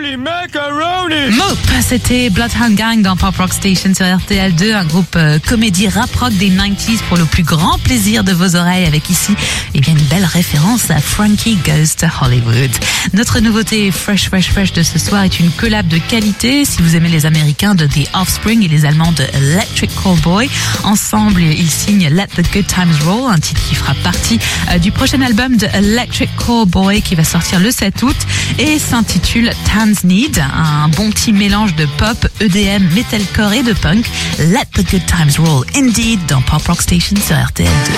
Holy macaroni! Mope, c'était Bloodhound Gang dans Pop Rock Station sur RTL2, un groupe comédie rap rock des 90s pour le plus grand plaisir de vos oreilles, avec ici une belle référence à Frankie Goes to Hollywood. Notre nouveauté fresh de ce soir est une collab de qualité. Si vous aimez les Américains de The Offspring et les Allemands de Electric Callboy, ensemble ils signent Let the Good Times Roll, un titre qui fera partie du prochain album de Electric Callboy qui va sortir le 7 août et s'intitule Tanz Need, un bon petit mélange de pop, EDM, metalcore et de punk. Let the Good Times Roll indeed dans Pop Rock Station sur RTL2.